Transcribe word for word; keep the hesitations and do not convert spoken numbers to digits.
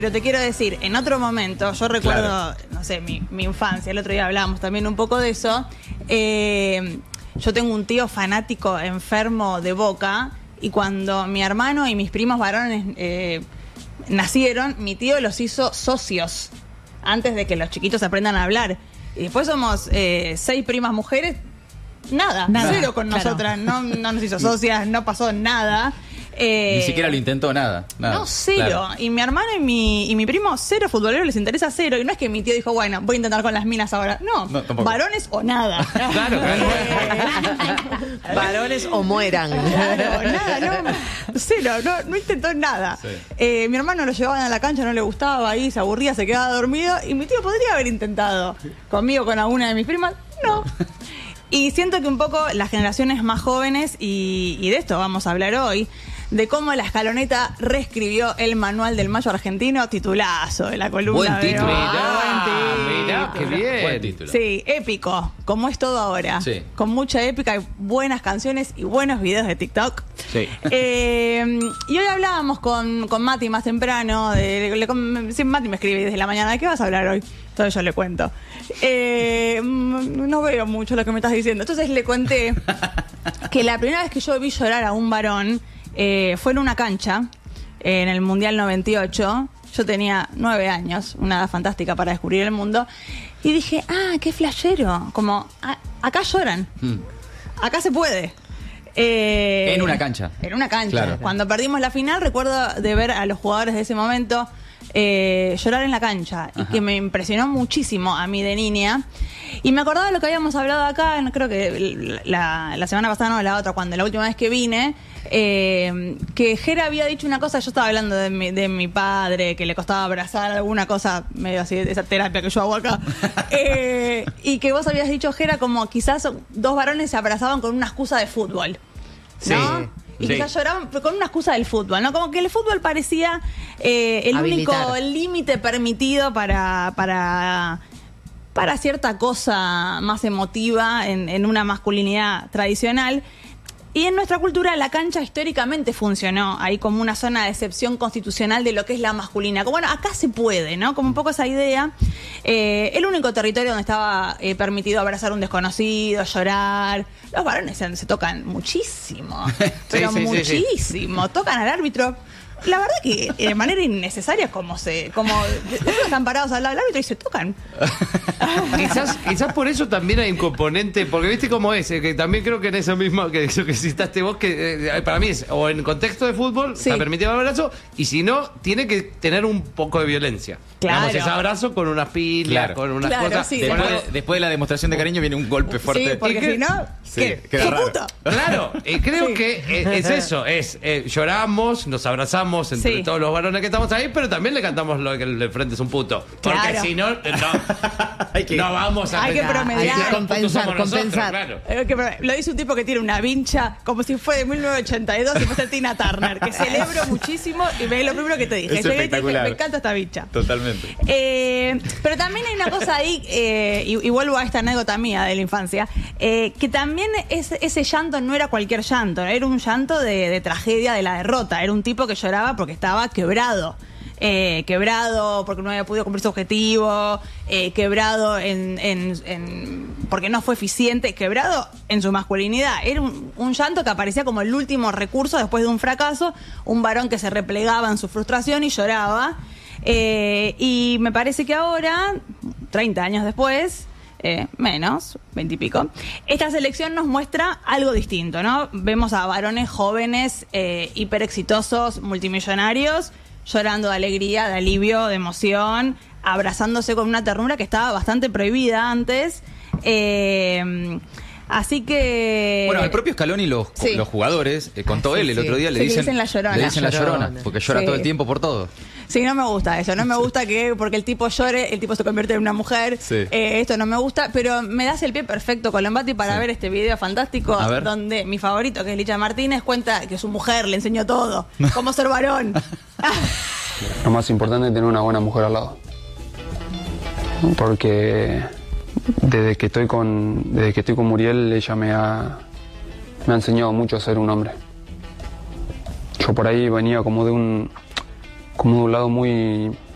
Pero te quiero decir, en otro momento, yo recuerdo, claro. no sé, mi, mi infancia, el otro día hablábamos también un poco de eso. Eh, yo tengo un tío fanático enfermo de Boca y cuando mi hermano y mis primos varones eh, nacieron, mi tío los hizo socios antes de que los chiquitos aprendan a hablar. Y después somos eh, seis primas mujeres, nada, nada. cero con claro. nosotras, no, no nos hizo socias, no pasó nada. Eh, Ni siquiera lo intentó, nada. nada. No, cero. Claro. Y mi hermano y mi, y mi primo, cero futboleros, les interesa cero. Y no es que mi tío dijo, bueno, voy a intentar con las minas ahora. No, no varones o nada. Claro, claro. Eh, varones o mueran. Claro, nada, no, cero, no, no intentó nada. Sí. Eh, mi hermano lo llevaban a la cancha, no le gustaba, ahí se aburría, se quedaba dormido. Y mi tío podría haber intentado. Conmigo, con alguna de mis primas, no. Y siento que un poco las generaciones más jóvenes, y, y de esto vamos a hablar hoy, de cómo la Escaloneta reescribió el manual del mayo argentino, titulazo de la columna. Buen título. De... Mirá, ah, buen título. mirá, qué bien. Buen título. Sí, épico, como es todo ahora. Sí. Con mucha épica y buenas canciones y buenos videos de TikTok. Sí. Eh, y hoy hablábamos con, con Mati más temprano. De, le, con, sí, Mati me escribe desde la mañana, ¿de qué vas a hablar hoy? Entonces yo le cuento. Eh, no veo mucho lo que me estás diciendo. Entonces le conté que la primera vez que yo vi llorar a un varón Eh, fue en una cancha, eh, en el Mundial noventa y ocho. Yo tenía nueve años, una edad fantástica para descubrir el mundo. Y dije, ah, qué flashero. Como, a, acá lloran. Hmm. Acá se puede. Eh, en una cancha. En una cancha. Claro. Cuando perdimos la final, recuerdo de ver a los jugadores de ese momento eh, llorar en la cancha. Ajá. Y que me impresionó muchísimo a mí de niña. Y me acordaba de lo que habíamos hablado acá, creo que la, la semana pasada, no, la otra, cuando la última vez que vine, eh, que Jera había dicho una cosa, yo estaba hablando de mi, de mi padre, que le costaba abrazar alguna cosa, medio así, de esa terapia que yo hago acá, eh, y que vos habías dicho, Jera, como quizás dos varones se abrazaban con una excusa de fútbol, ¿no? Sí. Y sí. quizás lloraban con una excusa del fútbol, ¿no? Como que el fútbol parecía eh, el Habilitar. único límite permitido para... para para cierta cosa más emotiva en, en una masculinidad tradicional. Y en nuestra cultura la cancha históricamente funcionó ahí como una zona de excepción constitucional de lo que es la masculina. Como, bueno, acá se puede, ¿no? Como un poco esa idea. Eh, el único territorio donde estaba eh, permitido abrazar a un desconocido, llorar. Los varones se, se tocan muchísimo, pero sí, sí, muchísimo. Sí, sí. Tocan al árbitro. La verdad que de manera innecesaria, como se, como están parados al lado del árbitro y se tocan. quizás, quizás por eso también hay un componente, porque viste cómo es, eh, que también creo que en eso mismo que eso que citaste vos, que eh, para mí es, o en contexto de fútbol, sí. está permitido el abrazo, y si no, tiene que tener un poco de violencia. Claro. Digamos, ese abrazo con unas pilas, claro. con unas claro, cosas. Sí, después, bueno. de, después de la demostración de cariño viene un golpe fuerte. Sí, porque que, si no, sí, ¿qué? queda raro. Puta? Claro, y creo sí. que es, es eso, es eh, lloramos, nos abrazamos entre sí. todos los varones que estamos ahí, pero también le cantamos lo que el frente es un puto. Porque claro. si no, no, hay que, no vamos a... Hay que promediar. Hay que compensar, compensar. Nosotros, claro. que, lo dice un tipo que tiene una vincha como si fue de mil novecientos ochenta y dos y fuese Tina Turner, que celebro muchísimo y me lo primero que te dije. Es espectacular. Me encanta esta vincha. Totalmente. Eh, pero también hay una cosa ahí, eh, y, y vuelvo a esta anécdota mía de la infancia, eh, que también es, ese llanto no era cualquier llanto, era un llanto de, de tragedia, de la derrota. Era un tipo que lloraba porque estaba quebrado. Eh, quebrado porque no había podido cumplir su objetivo, eh, quebrado en, en, en porque no fue eficiente, quebrado en su masculinidad. Era un, un llanto que aparecía como el último recurso después de un fracaso, un varón que se replegaba en su frustración y lloraba. Eh, y me parece que ahora, treinta años después, eh, menos, veinte y pico, esta selección nos muestra algo distinto, ¿no? Vemos a varones jóvenes, eh, hiper exitosos, multimillonarios, llorando de alegría, de alivio, de emoción, abrazándose con una ternura que estaba bastante prohibida antes. Eh, así que... Bueno, el propio Scaloni y los, sí. los jugadores, eh, contó ah, él sí, el otro día, sí. le, Sí, dicen, le dicen la llorona. le dicen la llorona, llorona. porque llora sí. todo el tiempo por todo. Sí, no me gusta eso, no me gusta que porque el tipo llore, el tipo se convierte en una mujer, sí. eh, esto no me gusta, pero me das el pie perfecto, Colombati, para sí. ver este video fantástico donde mi favorito, que es Licha Martínez, cuenta que su mujer le enseñó todo, cómo ser varón. Lo más importante es tener una buena mujer al lado, porque desde que estoy con, desde que estoy con Muriel, ella me ha, me ha enseñado mucho a ser un hombre. Yo por ahí venía como de un... como de un lado muy